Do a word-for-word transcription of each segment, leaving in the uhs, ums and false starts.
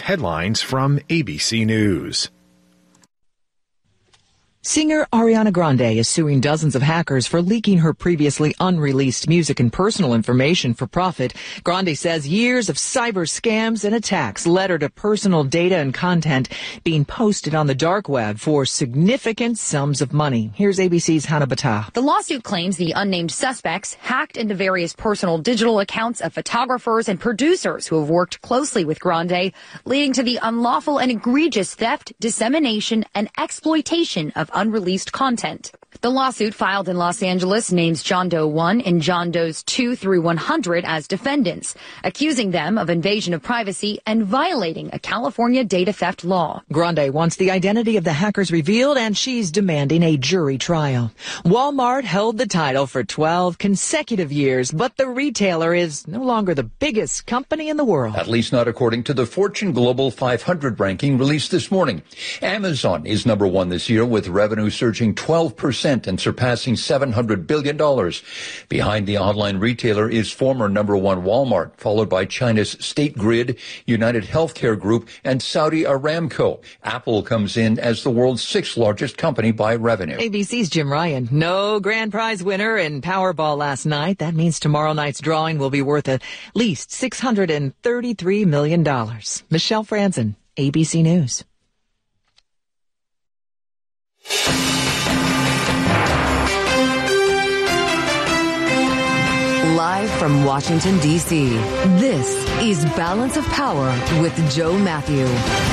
headlines from A B C News. Singer Ariana Grande is suing dozens of hackers for leaking her previously unreleased music and personal information for profit. Grande says years of cyber scams and attacks led her to personal data and content being posted on the dark web for significant sums of money. Here's A B C's Hannah Battah. The lawsuit claims the unnamed suspects hacked into various personal digital accounts of photographers and producers who have worked closely with Grande, leading to the unlawful and egregious theft, dissemination, and exploitation of unreleased content. The lawsuit filed in Los Angeles names John Doe one and John Does two through one hundred as defendants, accusing them of invasion of privacy and violating a California data theft law. Grande wants the identity of the hackers revealed, and she's demanding a jury trial. Walmart held the title for twelve consecutive years, but the retailer is no longer the biggest company in the world. At least not according to the Fortune Global five hundred ranking released this morning. Amazon is number one this year, with revenue surging twelve percent and surpassing seven hundred billion dollars. Behind the online retailer is former number one Walmart, followed by China's State Grid, United Healthcare Group, and Saudi Aramco. Apple comes in as the world's sixth largest company by revenue. A B C's Jim Ryan. No grand prize winner in Powerball last night. That means tomorrow night's drawing will be worth at least six hundred thirty-three million dollars. Michelle Franzen, A B C News. Live from Washington, D C, this is Balance of Power with Joe Matthew.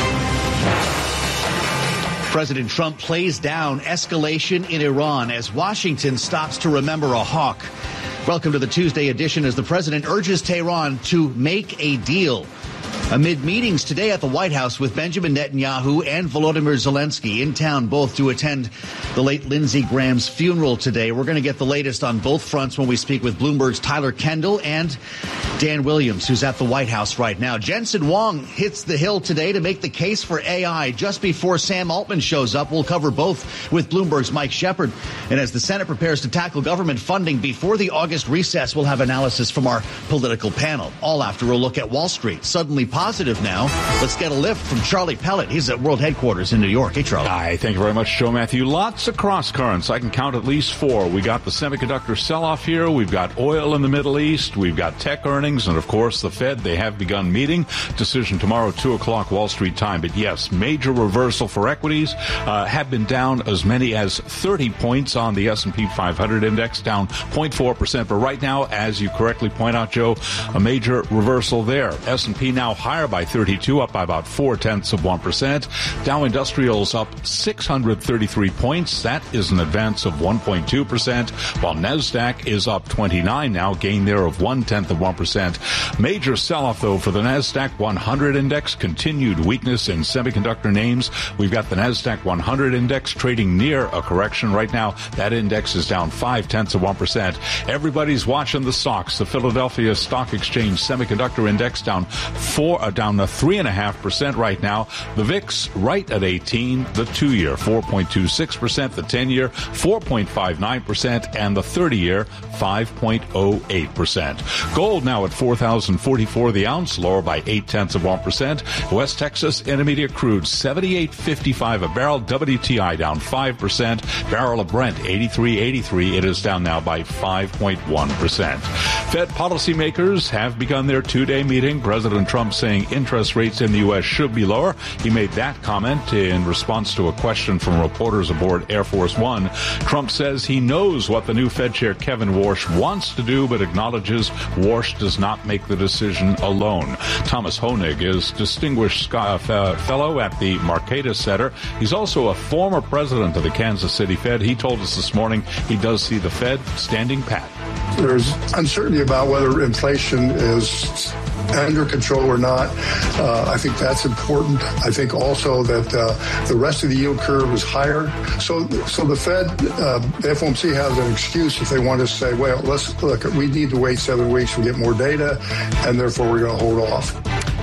President Trump plays down escalation in Iran as Washington stops to remember a hawk. Welcome to the Tuesday edition as the president urges Tehran to make a deal. Amid meetings today at the White House with Benjamin Netanyahu and Volodymyr Zelensky in town, both to attend the late Lindsey Graham's funeral today. We're going to get the latest on both fronts when we speak with Bloomberg's Tyler Kendall and Dan Williams, who's at the White House right now. Jensen Huang hits the Hill today to make the case for A I just before Sam Altman shows up. We'll cover both with Bloomberg's Mike Shepard. And as the Senate prepares to tackle government funding before the August recess, we'll have analysis from our political panel. All after a look at Wall Street. Suddenly positive now. Let's get a lift from Charlie Pellet. He's at World Headquarters in New York. Hey, Charlie. Hi, thank you very much, Joe Matthew. Lots of cross currents. I can count at least four. We got the semiconductor sell-off here. We've got oil in the Middle East. We've got tech earnings. And, of course, the Fed. They have begun meeting. Decision tomorrow, two o'clock Wall Street time. But, yes, major reversal for equities. Uh, have been down as many as thirty points on the S and P five hundred index, down zero point four percent. But right now, as you correctly point out, Joe, a major reversal there. S and P now higher by thirty-two, up by about four-tenths of one percent. Dow Industrials up six hundred thirty-three points. That is an advance of one point two percent, while NASDAQ is up twenty-nine now, gain there of one-tenth of one percent. Major sell-off, though, for the NASDAQ one hundred index. Continued weakness in semiconductor names. We've got the NASDAQ one hundred index trading near a correction right now. That index is down five-tenths of one percent. Everybody's watching the S O X, the Philadelphia Stock Exchange Semiconductor Index, down four, uh, down a three and a half percent right now. The V I X right at eighteen. The two-year four point two six percent. The ten-year four point five nine percent, and the thirty-year five point oh eight percent. Gold now at four thousand forty-four the ounce, lower by eight tenths of one percent. West Texas Intermediate crude seventy-eight fifty-five a barrel. W T I down five percent. Barrel of Brent eighty-three eighty-three. It is down now by five point one percent. Fed policymakers have begun their two-day meeting. President Trump saying interest rates in the U S should be lower. He made that comment in response to a question from reporters aboard Air Force One. Trump says he knows what the new Fed Chair Kevin Warsh wants to do, but acknowledges Warsh does not make the decision alone. Thomas Honig is Distinguished Fellow at the Marcatus Center. He's also a former president of the Kansas City Fed. He told us this morning he does see the Fed standing pat. There's uncertainty about whether inflation is under control or not. Uh, I think that's important. I think also that uh, the rest of the yield curve is higher. So, so the Fed, uh, the F O M C has an excuse if they want to say, well, let's look, we need to wait seven weeks to get more data, and therefore we're going to hold off.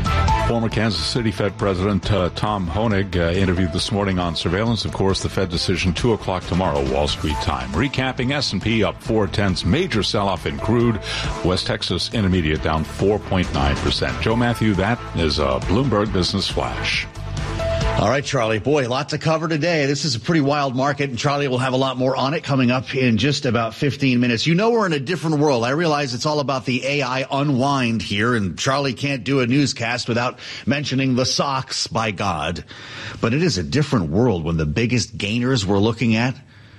Former Kansas City Fed President uh, Tom Honig uh, interviewed this morning on surveillance. Of course, the Fed decision two o'clock tomorrow, Wall Street time. Recapping, S and P up four tenths. Major sell-off in crude. West Texas Intermediate down four point nine percent. Joe Matthew, that is a Bloomberg Business Flash. All right, Charlie. Boy, a lot to cover today. This is a pretty wild market, and Charlie will have a lot more on it coming up in just about fifteen minutes. You know we're in a different world. I realize it's all about the A I unwind here, and Charlie can't do a newscast without mentioning the SOX, by God. But it is a different world when the biggest gainers we're looking at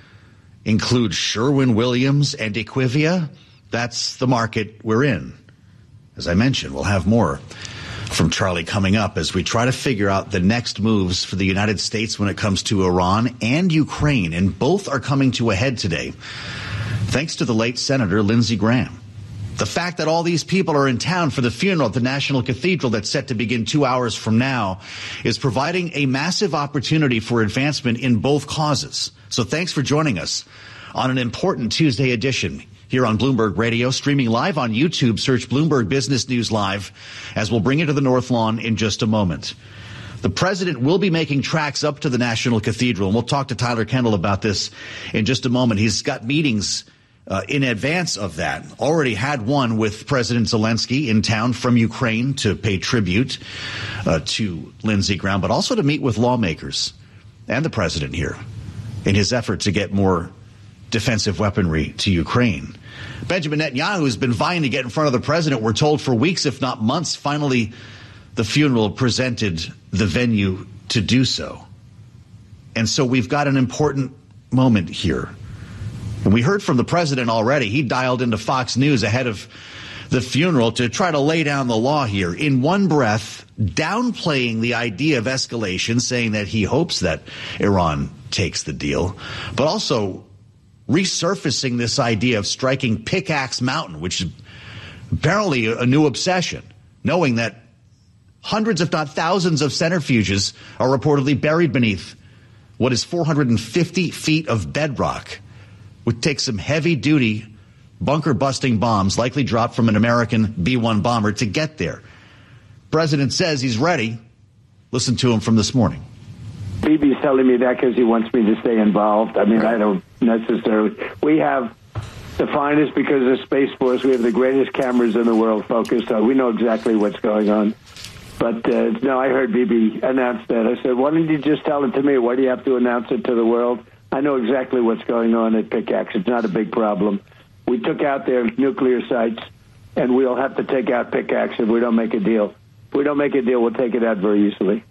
include Sherwin-Williams and Equivia. That's the market we're in. As I mentioned, we'll have more from Charlie coming up as we try to figure out the next moves for the United States when it comes to Iran and Ukraine. And both are coming to a head today, thanks to the late Senator Lindsey Graham. The fact that all these people are in town for the funeral at the National Cathedral that's set to begin two hours from now is providing a massive opportunity for advancement in both causes. So thanks for joining us on an important Tuesday edition here on Bloomberg Radio, streaming live on YouTube. Search Bloomberg Business News Live as we'll bring you to the North Lawn in just a moment. The president will be making tracks up to the National Cathedral, and we'll talk to Tyler Kendall about this in just a moment. He's got meetings uh, in advance of that. Already had one with President Zelensky in town from Ukraine to pay tribute uh, to Lindsey Graham, but also to meet with lawmakers and the president here in his effort to get more defensive weaponry to Ukraine. Benjamin Netanyahu has been vying to get in front of the president, we're told, for weeks, if not months. Finally, the funeral presented the venue to do so. And so we've got an important moment here. And we heard from the president already. He dialed into Fox News ahead of the funeral to try to lay down the law here. In one breath, downplaying the idea of escalation, saying that he hopes that Iran takes the deal, but also resurfacing this idea of striking Pickaxe Mountain, which is apparently a new obsession, knowing that hundreds, if not thousands, of centrifuges are reportedly buried beneath what is four hundred fifty feet of bedrock, would take some heavy-duty bunker-busting bombs, likely dropped from an American B one bomber, to get there. President says he's ready. Listen to him from this morning. Bibi's telling me that because he wants me to stay involved. I mean, I don't necessarily. We have the finest, because of Space Force, we have the greatest cameras in the world focused on. We know exactly what's going on. But, uh, no, I heard Bibi announce that. I said, why didn't you just tell it to me? Why do you have to announce it to the world? I know exactly what's going on at Pickaxe. It's not a big problem. We took out their nuclear sites, and we'll have to take out Pickaxe if we don't make a deal. If we don't make a deal, we'll take it out very easily.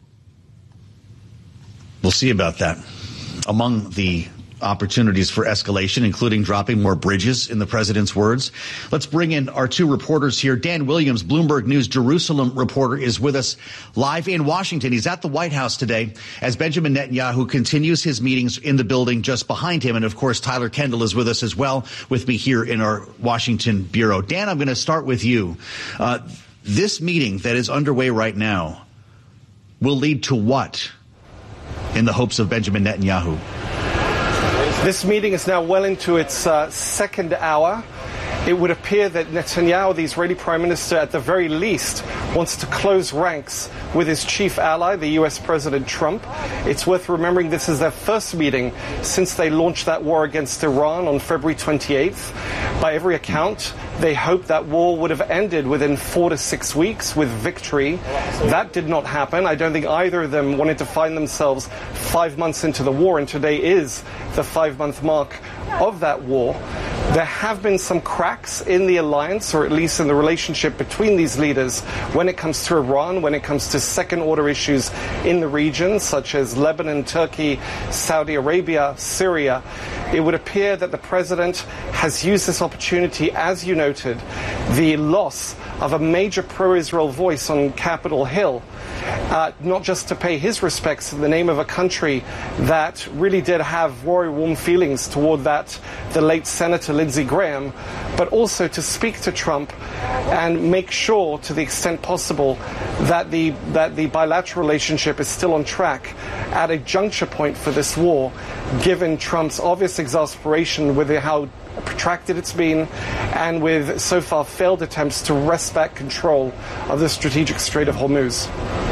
We'll see about that. Among the opportunities for escalation, including dropping more bridges, in the president's words. Let's bring in our two reporters here. Dan Williams, Bloomberg News Jerusalem reporter, is with us live in Washington. He's at the White House today as Benjamin Netanyahu continues his meetings in the building just behind him. And, of course, Tyler Kendall is with us as well, with me here in our Washington bureau. Dan, I'm going to start with you. Uh, this meeting that is underway right now will lead to what in the hopes of Benjamin Netanyahu? This meeting is now well into its uh, second hour. It would appear that Netanyahu, the Israeli Prime Minister, at the very least, wants to close ranks with his chief ally, the U S President Trump. It's worth remembering this is their first meeting since they launched that war against Iran on February twenty-eighth. By every account, they hoped that war would have ended within four to six weeks with victory. That did not happen. I don't think either of them wanted to find themselves five months into the war, and today is the five-month mark of that war. There have been some cracks in the alliance, or at least in the relationship between these leaders, when it comes to Iran, when it comes to second-order issues in the region, such as Lebanon, Turkey, Saudi Arabia, Syria. It would appear that the president has used this opportunity, as you noted, the loss of a major pro-Israel voice on Capitol Hill, Uh, not just to pay his respects in the name of a country that really did have very warm feelings toward that, the late Senator Lindsey Graham, but also to speak to Trump and make sure, to the extent possible, that the that the bilateral relationship is still on track at a juncture point for this war, given Trump's obvious exasperation with how protracted it's been, and with so far failed attempts to wrest back control of the strategic Strait of Hormuz.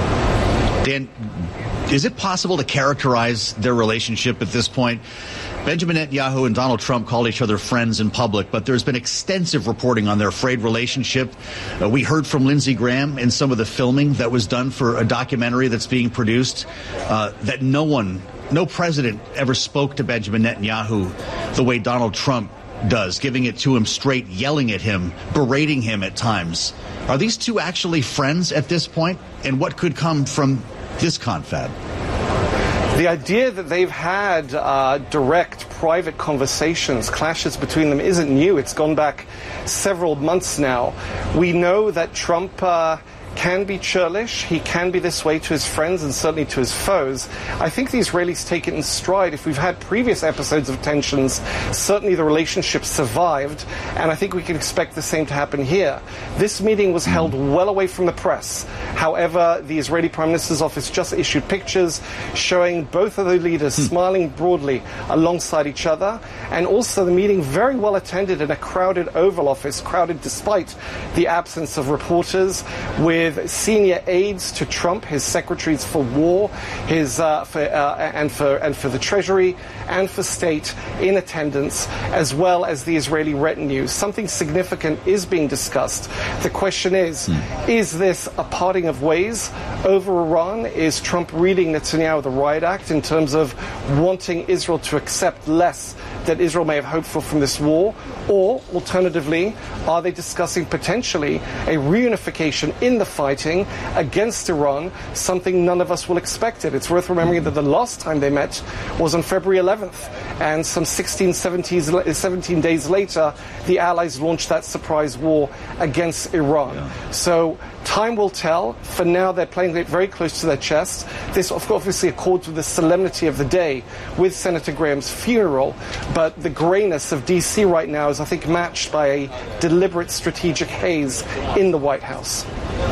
Dan, is it possible to characterize their relationship at this point? Benjamin Netanyahu and Donald Trump called each other friends in public, but there's been extensive reporting on their frayed relationship. Uh, we heard from Lindsey Graham in some of the filming that was done for a documentary that's being produced uh, that no one, no president ever spoke to Benjamin Netanyahu the way Donald Trump does, giving it to him straight, yelling at him, berating him at times. Are these two actually friends at this point? And what could come from this confab? The idea that they've had uh, direct, private conversations, clashes between them, isn't new. It's gone back several months now. We know that Trump uh, can be churlish. He can be this way to his friends and certainly to his foes. I think the Israelis take it in stride. If we've had previous episodes of tensions, certainly the relationship survived, and I think we can expect the same to happen here. This meeting was held well away from the press. However, the Israeli Prime Minister's office just issued pictures showing both of the leaders hmm. smiling broadly alongside each other, and also the meeting very well attended in a crowded Oval Office, crowded despite the absence of reporters, with senior aides to Trump, his secretaries for war, his uh, for, uh, and for and for the Treasury and for State in attendance, as well as the Israeli retinue. Something significant is being discussed. The question is, mm. is this a parting of ways over Iran? Is Trump reading Netanyahu the riot act in terms of wanting Israel to accept less that Israel may have hoped for from this war? Or, alternatively, are they discussing potentially a reunification in the fighting against Iran, something none of us will expect it? It's worth remembering that the last time they met was on February eleventh, and some sixteen, seventeen days later, the Allies launched that surprise war against Iran. Yeah. So time will tell. For now, they're playing it very close to their chest. This, obviously, accords with the solemnity of the day with Senator Graham's funeral, but the grayness of D C right now is, I think, matched by a deliberate strategic haze in the White House.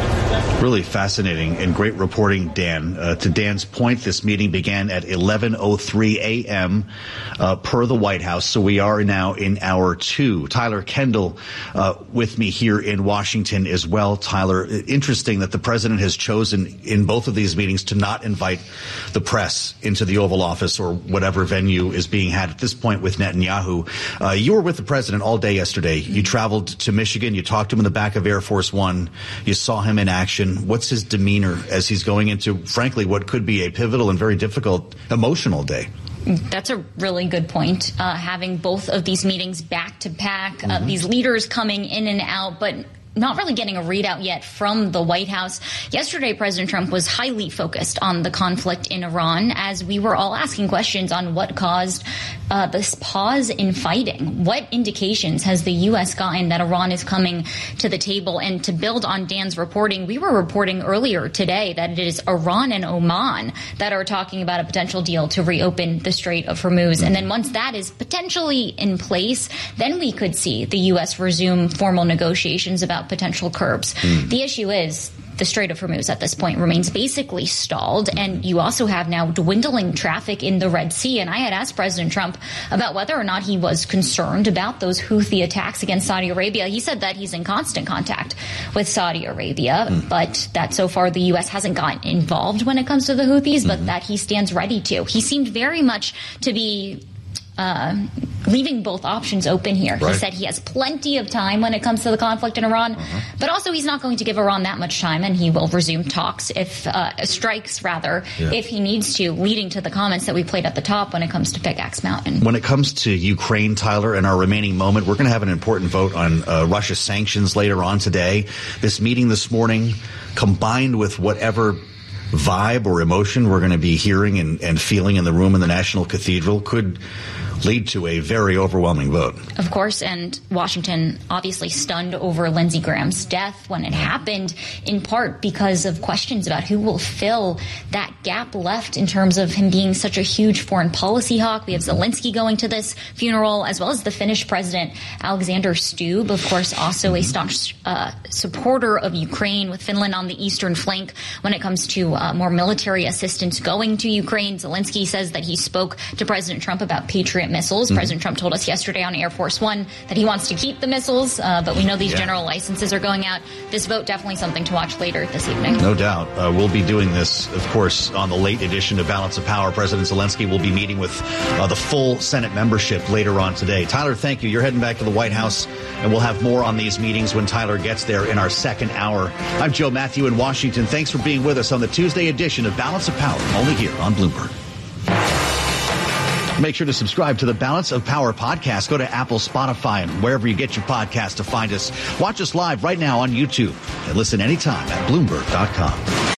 Really fascinating and great reporting, Dan. Uh, to Dan's point, this meeting began at eleven oh three a.m. Uh, per the White House, so we are now in hour two. Tyler Kendall uh, with me here in Washington as well. Tyler, interesting that the president has chosen in both of these meetings to not invite the press into the Oval Office or whatever venue is being had at this point with Netanyahu. Uh, you were with the president all day yesterday. You traveled to Michigan. You talked to him in the back of Air Force One. You saw him in action. What's his demeanor as he's going into, frankly, what could be a pivotal and very difficult emotional day? That's a really good point. Uh, having both of these meetings back to back, mm-hmm. uh, these leaders coming in and out, but not really getting a readout yet from the White House. Yesterday, President Trump was highly focused on the conflict in Iran, as we were all asking questions on what caused uh, this pause in fighting. What indications has the U S gotten that Iran is coming to the table? And to build on Dan's reporting, we were reporting earlier today that it is Iran and Oman that are talking about a potential deal to reopen the Strait of Hormuz. And then once that is potentially in place, then we could see the U S resume formal negotiations about potential curbs. Mm. The issue is the Strait of Hormuz at this point remains basically stalled, and you also have now dwindling traffic in the Red Sea. And I had asked President Trump about whether or not he was concerned about those Houthi attacks against Saudi Arabia. He said that he's in constant contact with Saudi Arabia, mm. but that so far the U S hasn't gotten involved when it comes to the Houthis, mm-hmm. but that he stands ready to. He seemed very much to be Uh, leaving both options open here. Right. He said he has plenty of time when it comes to the conflict in Iran, uh-huh. but also he's not going to give Iran that much time, and he will resume talks if uh, strikes rather yeah. if he needs to, leading to the comments that we played at the top when it comes to Pickaxe Mountain. When it comes to Ukraine, Tyler, in our remaining moment, we're going to have an important vote on uh, Russia sanctions later on today. This meeting this morning, combined with whatever vibe or emotion we're going to be hearing and, and feeling in the room in the National Cathedral, could lead to a very overwhelming vote. Of course, and Washington obviously stunned over Lindsey Graham's death when it happened, in part because of questions about who will fill that gap left in terms of him being such a huge foreign policy hawk. We have Zelensky going to this funeral, as well as the Finnish president, Alexander Stubb, of course, also a staunch uh, supporter of Ukraine, with Finland on the eastern flank when it comes to uh, more military assistance going to Ukraine. Zelensky says that he spoke to President Trump about Patriot missiles. Mm-hmm. President Trump told us yesterday on Air Force One that he wants to keep the missiles, uh, but we know these yeah. general licenses are going out. This vote definitely something to watch later this evening. No doubt. Uh, we'll be doing this, of course, on the late edition of Balance of Power. President Zelensky will be meeting with uh, the full Senate membership later on today. Tyler, thank you. You're heading back to the White House, and we'll have more on these meetings when Tyler gets there in our second hour. I'm Joe Matthew in Washington. Thanks for being with us on the Tuesday edition of Balance of Power, only here on Bloomberg. Make sure to subscribe to the Balance of Power podcast. Go to Apple, Spotify, and wherever you get your podcast to find us. Watch us live right now on YouTube and listen anytime at Bloomberg dot com.